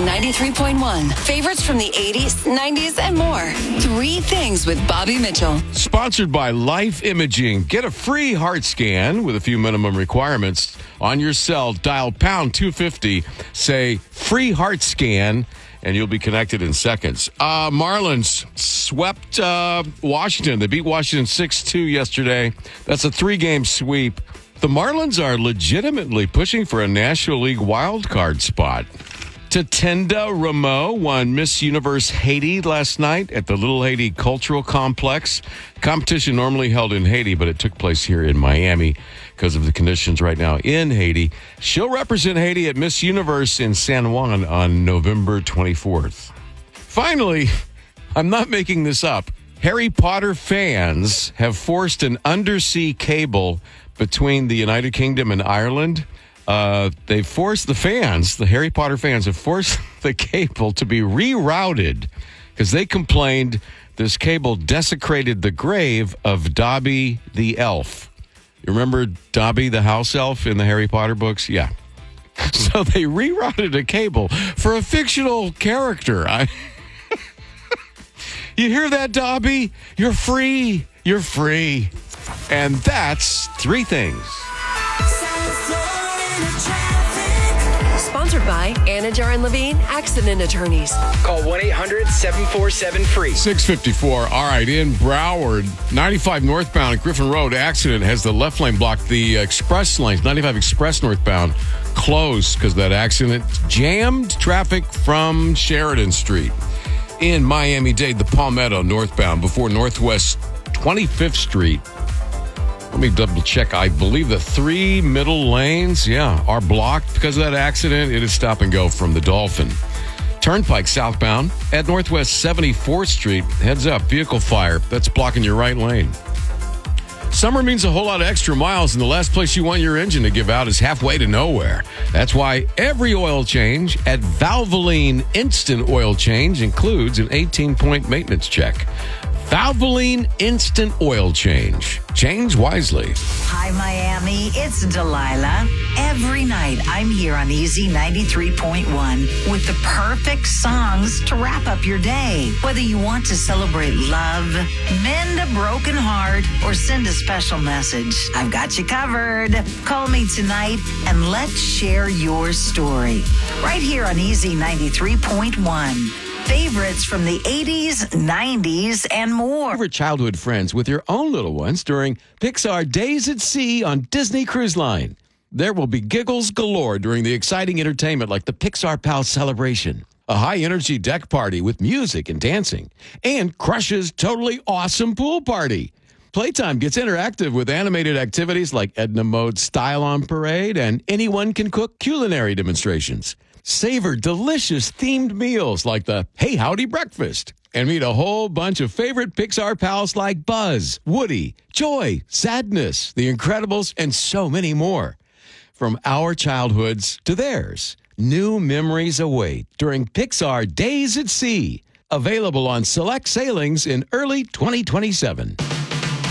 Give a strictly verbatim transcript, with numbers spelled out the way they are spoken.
ninety-three point one. Favorites from the eighties, nineties, and more. Three Things with Bobby Mitchell. Sponsored by Life Imaging. Get a free heart scan with a few minimum requirements on your cell. Dial pound two fifty. Say free heart scan, and you'll be connected in seconds. Uh, Marlins swept uh, Washington. They beat Washington six two yesterday. That's a three-game sweep. The Marlins are legitimately pushing for a National League wild card spot. Tatenda Rameau won Miss Universe Haiti last night at the Little Haiti Cultural Complex. Competition normally held in Haiti, but it took place here in Miami because of the conditions right now in Haiti. She'll represent Haiti at Miss Universe in San Juan on November twenty-fourth. Finally, I'm not making this up. Harry Potter fans have forced an undersea cable between the United Kingdom and Ireland. Uh, they forced the fans, the Harry Potter fans, have forced the cable to be rerouted because they complained this cable desecrated the grave of Dobby the elf. You remember Dobby the house elf in the Harry Potter books? Yeah. So they rerouted a cable for a fictional character. I... You hear that, Dobby? You're free. You're free. And that's Three Things. Sponsored by Anajar and Levine Accident Attorneys. Call one eight hundred seven four seven free. six fifty-four. All right, in Broward, ninety-five northbound at Griffin Road, accident has the left lane blocked. The express lanes, ninety-five Express northbound, closed because that accident jammed traffic from Sheridan Street. In Miami-Dade, the Palmetto northbound before Northwest twenty-fifth Street. Let me double check. I believe the three middle lanes, yeah, are blocked because of that accident. It is stop and go from the Dolphin. Turnpike southbound at Northwest seventy-fourth Street. Heads up, vehicle fire. That's blocking your right lane. Summer means a whole lot of extra miles, and the last place you want your engine to give out is halfway to nowhere. That's why every oil change at Valvoline Instant Oil Change includes an eighteen-point maintenance check. Valvoline Instant Oil Change. Change wisely. Hi, Miami. It's Delilah. Every night, I'm here on Easy ninety-three point one with the perfect songs to wrap up your day. Whether you want to celebrate love, mend a broken heart, or send a special message, I've got you covered. Call me tonight and let's share your story. Right here on Easy ninety-three point one. Favorites from the eighties, nineties, and more. Favorite childhood friends with your own little ones during Pixar Days at Sea on Disney Cruise Line. There will be giggles galore during the exciting entertainment like the Pixar Pal Celebration, a high-energy deck party with music and dancing, and Crush's totally awesome pool party. Playtime gets interactive with animated activities like Edna Mode's Style on Parade and Anyone Can Cook culinary demonstrations. Savor delicious themed meals like the Hey Howdy Breakfast and meet a whole bunch of favorite Pixar pals like Buzz, Woody, Joy, Sadness, The Incredibles, and so many more. From our childhoods to theirs, new memories await during Pixar Days at Sea. Available on select sailings in early twenty twenty-seven.